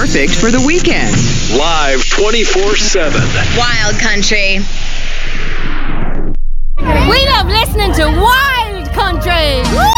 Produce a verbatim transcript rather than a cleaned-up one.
perfect for the weekend. Live twenty-four seven. Wild Country. We love listening to Wild Country. Woo!